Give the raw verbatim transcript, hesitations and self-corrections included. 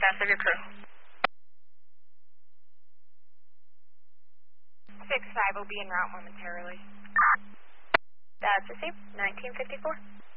best of your crew. six five will be en route momentarily. That's received. nineteen fifty-four.